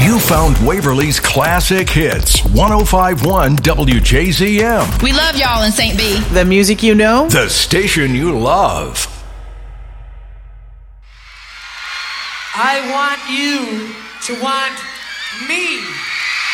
You found Waverly's classic hits, 105.1 WJZM. We love y'all in St. B. The music you know. The station you love. I want you to want me.